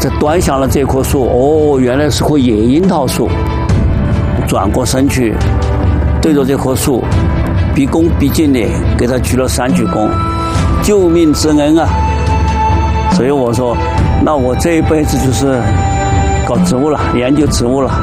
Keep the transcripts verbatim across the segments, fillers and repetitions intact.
这端详了这棵树，哦，原来是棵野樱桃树。转过身去，对着这棵树，毕恭毕敬地给他鞠了三鞠躬，救命之恩啊！所以我说，那我这一辈子就是搞植物了，研究植物了。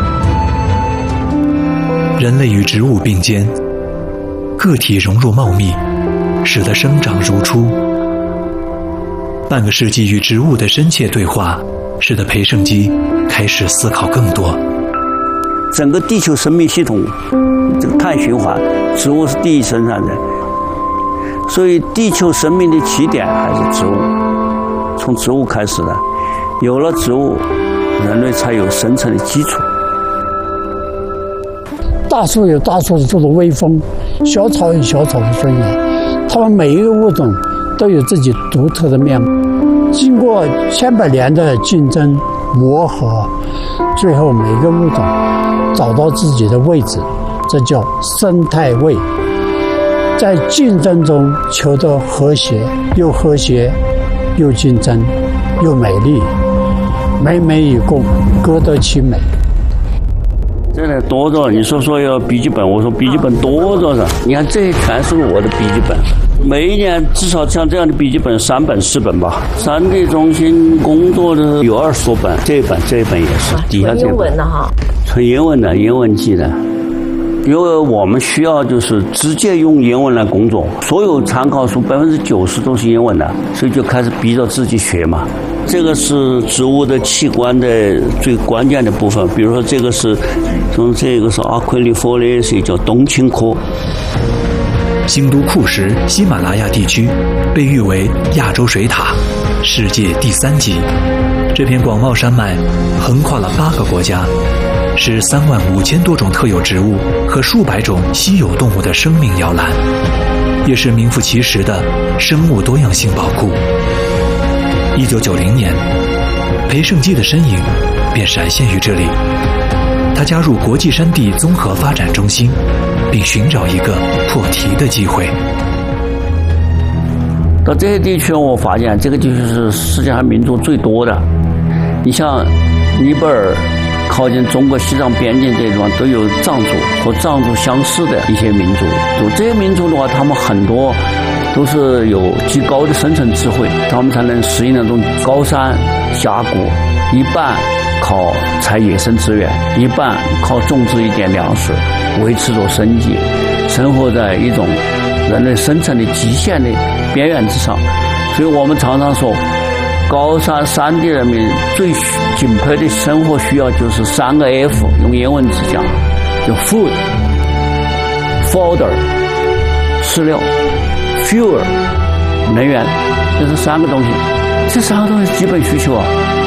人类与植物并肩，个体融入茂密，使得生长如初。半个世纪与植物的深切对话，使得裴胜基开始思考更多。 整个地球生命系统这个碳循环，植物是第一生产者，所以地球生命的起点还是植物，从植物开始的。有了植物，人类才有生存的基础。 大树有大树做的威风，小草有小草的尊严，它们每一个物种都有自己独特的面貌。经过千百年的竞争磨合，最后每个物种找到自己的位置，这叫生态位。在竞争中求得和谐，又和谐，又竞争，又美丽，美美与共，各得其美。 真的多着，你说说要笔记本，我说笔记本多着呢。你看这些全是我的笔记本，每一年至少像这样的笔记本三本四本吧。山地中心工作的有二十多本，这一本这一本也是，底下这本纯英文的哈， 纯英文的，英文记的。因为我们需要就是直接用英文来工作，所有参考书百分之九十都是英文的，所以就开始逼着自己学嘛。这个是植物的器官的最关键的部分，比如说这个是从这个是阿奎利佛列，是叫冬青科。 新都库什喜马拉雅地区被誉为亚洲水塔，世界第三极。这片广袤山脉横跨了八个国家，是三万五千多种特有植物和数百种稀有动物的生命摇篮，也是名副其实的生物多样性宝库。一九九零年，裴胜基的身影便闪现于这里。他加入国际山地综合发展中心，并寻找一个破题的机会。 到这些地区，我发现这个地区是世界上民族最多的。你像尼泊尔靠近中国西藏边境这地方，都有藏族和藏族相似的一些民族。这些民族的话，他们很多都是有极高的生存智慧，他们才能适应那种高山峡谷，一半靠采野生资源，一半靠种植一点粮食维持着生计，生活在一种人类生存的极限的边缘之上。所以我们常常说，高山山地人民最紧迫的生活需要就是三个 F， 用英文字讲，就 food、fodder 饲料、fuel 能源，这是三个东西，这三个东西基本需求啊。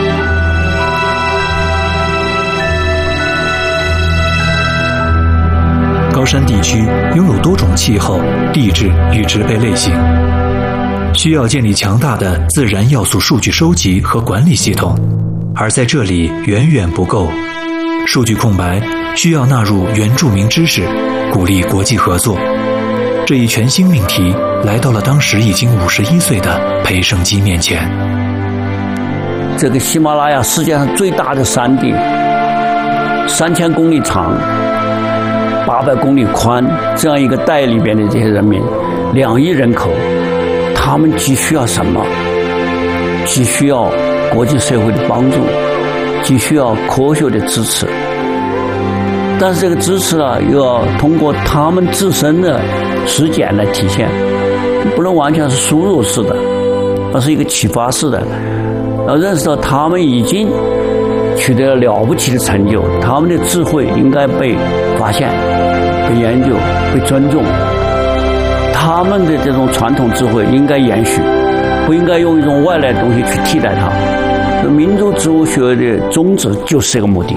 高山地区拥有多种气候、地质与植被类型，需要建立强大的自然要素数据收集和管理系统，而在这里远远不够。数据空白需要纳入原住民知识，鼓励国际合作。这一全新命题来到了当时已经五十一岁的裴胜基面前。 这个喜马拉雅世界上最大的山地，三千公里长，八百公里宽，这样一个带里边的这些人民，两亿人口，他们既需要什么？既需要国际社会的帮助，既需要科学的支持。但是这个支持呢，又要通过他们自身的实践来体现，不能完全是输入式的，而是一个启发式的。要认识到他们已经取得了了不起的成就，他们的智慧应该被发现、被研究、被尊重。他们的这种传统智慧应该延续，不应该用一种外来的东西去替代它。民族植物学的宗旨就是这个目的。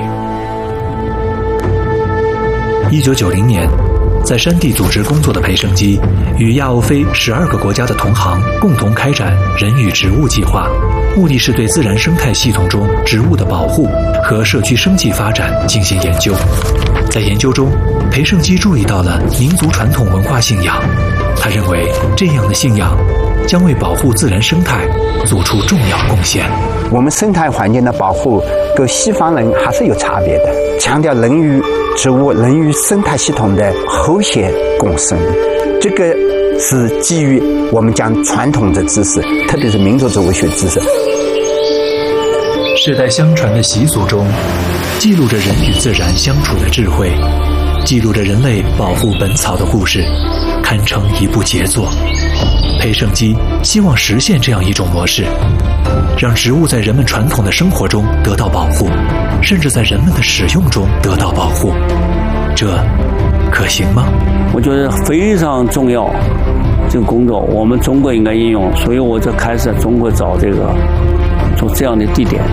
一九九零年，在山地组织工作的裴胜基与亚欧非十二个国家的同行共同开展人与植物计划，目的是对自然生态系统中植物的保护和社区生计发展进行研究。在研究中，裴胜基注意到了民族传统文化信仰，他认为这样的信仰将为保护自然生态做出重要贡献。 我们生态环境的保护跟西方人还是有差别的，强调人与植物、人与生态系统的和谐共生。这个是基于我们讲传统的知识，特别是民族植物学知识。 世代相传的习俗中，记录着人与自然相处的智慧，记录着人类保护本草的故事，堪称一部杰作。培盛基希望实现这样一种模式，让植物在人们传统的生活中得到保护，甚至在人们的使用中得到保护。这可行吗？ 我觉得非常重要，这个工作我们中国应该应用，所以我就开始在中国找这个做这样的地点。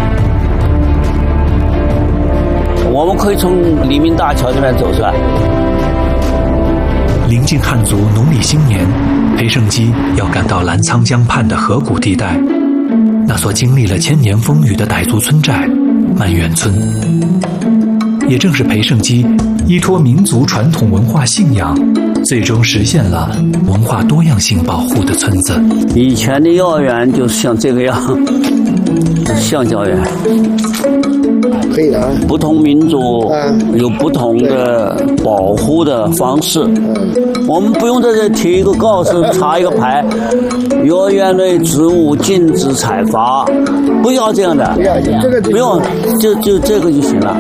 我们可以从黎明大桥这边走出来。 临近汉族农历新年，培盛基要赶到澜沧江畔的河谷地带，那所经历了千年风雨的傣族村寨曼源村。也正是培盛基依托民族传统文化信仰，最终实现了文化多样性保护的村子。 以前的幼儿园就是像这个样，橡胶园。 可以的啊。 不同民族有不同的保护的方式。我们不用在这贴一个告示，插一个牌，幼儿园内植物禁止采伐，不要这样的。 不要这个， 不用，就就这个就行了。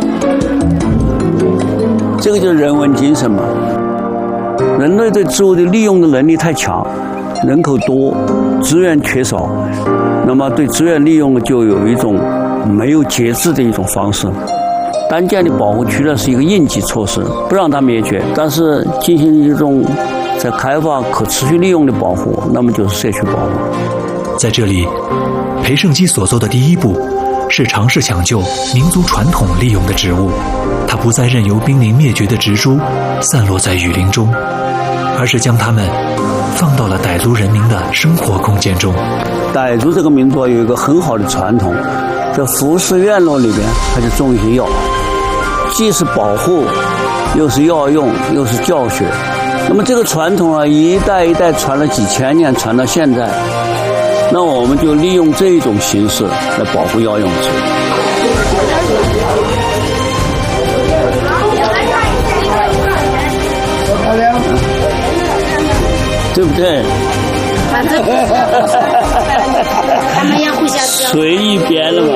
这个就是人文精神嘛。人类对植物的利用的能力太强，人口多，资源缺少，那么对资源利用就有一种没有节制的一种方式。单建的保护区呢是一个应急措施，不让它灭绝，但是进行一种在开发可持续利用的保护，那么就是社区保护。 在这里，培盛基所做的第一步是尝试抢救民族传统利用的植物，他不再任由濒临灭绝的植株散落在雨林中，而是将它们放到了傣族人民的生活空间中。 傣族这个民族有一个很好的传统，在服饰院落里边，它就种一些药，既是保护，又是药用，又是教学。那么这个传统啊，一代一代传了几千年，传到现在。那我们就利用这一种形式来保护药用植物。对不对？ 他们要互相随意编了嘛。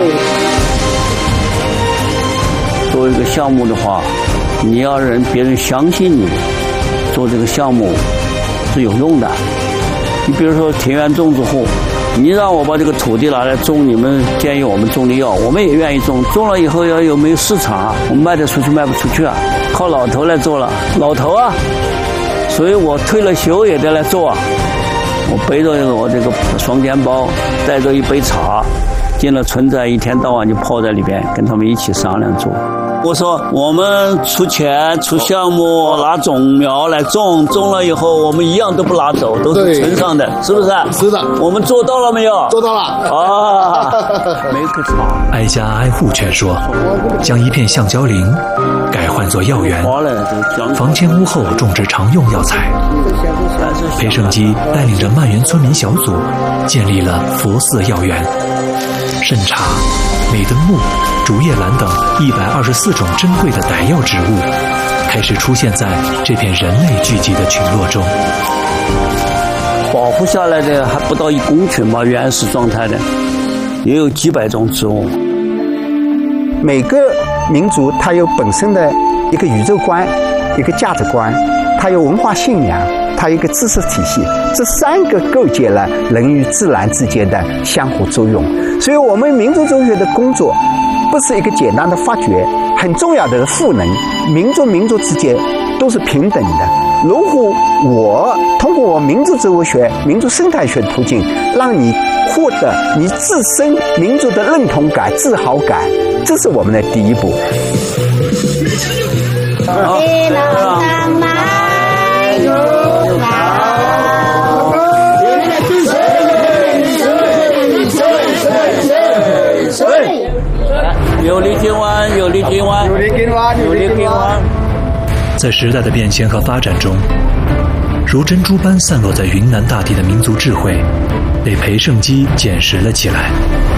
做一个项目的话，你要让别人相信你做这个项目是有用的。你比如说田园种植户，你让我把这个土地拿来种你们建议我们种的药，我们也愿意种，种了以后要有没有市场啊？我们卖得出去卖不出去啊？靠老头来做了，老头啊，所以我退了休也得来做啊。我背着我这个双肩包，带着一杯茶，进了村寨，一天到晚就泡在里边，跟他们一起商量做。我说我们出钱出项目拿种苗来种，种了以后我们一样都不拿走，都是村上的，是不是？ 是的。 我们做到了没有？ 做到了。 啊，没可差。 挨家挨户劝说，将一片橡胶林改换作药园，房前屋后种植常用药材。培盛基带领着曼源村民小组建立了佛寺药园，圣茶、美登木、竹叶兰等一百二十四种珍贵的傣药植物开始出现在这片人类聚集的群落中。 保护下来的还不到一公顷吧，原始状态的也有几百种植物。 每个民族它有本身的一个宇宙观，一个价值观，它有文化信仰，它有一个知识体系，这三个构建了人与自然之间的相互作用。所以我们民族哲学的工作不是一个简单的发掘，很重要的是赋能，民族民族之间都是平等的。如果我通过我民族植物学、民族生态学途径，让你获得你自身民族的认同感、自豪感，这是我们的第一步。 好，有力金湾，有力金湾，有力金湾，有力金湾。 在时代的变迁和发展中，如珍珠般散落在云南大地的民族智慧，被培盛基捡拾了起来。